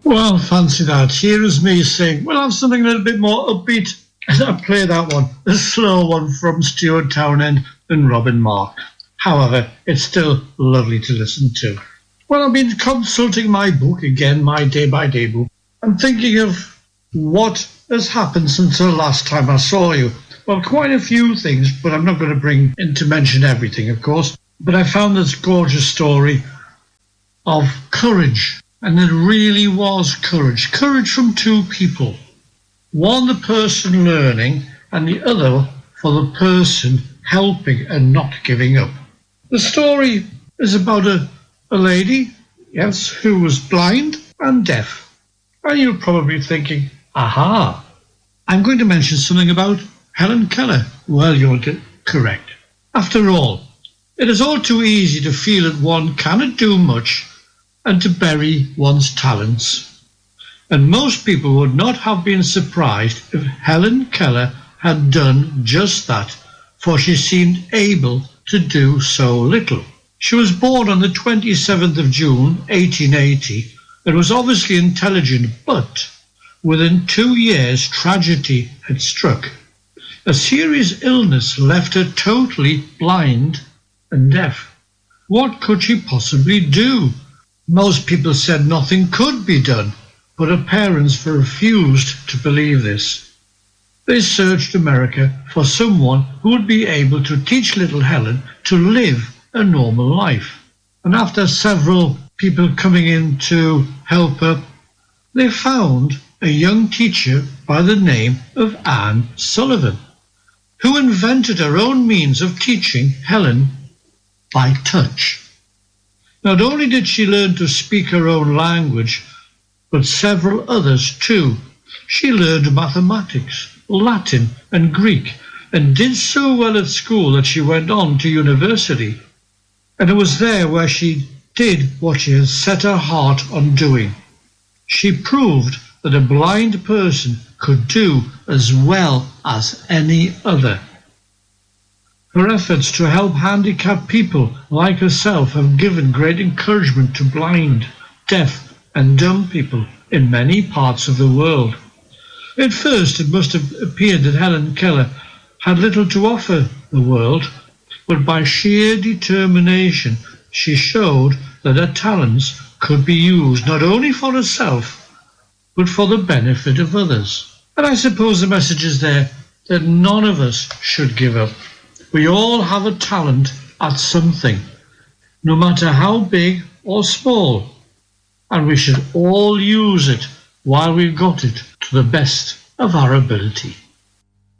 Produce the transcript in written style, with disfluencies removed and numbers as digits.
Well, fancy that. Here is me saying, we'll have something a little bit more upbeat. And I play that one, a slow one from Stuart Townend and Robin Mark. However, it's still lovely to listen to. Well, I've been consulting my book again, my day-by-day book. I'm thinking of what has happened since the last time I saw you. Well, quite a few things, but I'm not going to bring in to mention everything, of course. But I found this gorgeous story of courage. And it really was courage. Courage from two people. One, the person learning, and the other for the person helping and not giving up. The story is about a lady, yes, who was blind and deaf. And you're probably thinking, aha, I'm going to mention something about Helen Keller. Well, you're correct. After all, it is all too easy to feel that one cannot do much and to bury one's talents. And most people would not have been surprised if Helen Keller had done just that, for she seemed able to do so little. She was born on the 27th of June, 1880, and was obviously intelligent, but within 2 years tragedy had struck. A serious illness left her totally blind and deaf. What could she possibly do? Most people said nothing could be done, but her parents refused to believe this. They searched America for someone who would be able to teach little Helen to live a normal life. And after several people coming in to help her, they found a young teacher by the name of Anne Sullivan, who invented her own means of teaching Helen by touch. Not only did she learn to speak her own language, but several others too. She learned mathematics, Latin and Greek, and did so well at school that she went on to university. And it was there where she did what she had set her heart on doing. She proved that a blind person could do as well as any other. Her efforts to help handicapped people like herself have given great encouragement to blind, deaf and dumb people in many parts of the world. At first it must have appeared that Helen Keller had little to offer the world, but by sheer determination she showed that her talents could be used not only for herself, but for the benefit of others. And I suppose the message is there that none of us should give up. We all have a talent at something, no matter how big or small, and we should all use it while we've got it to the best of our ability.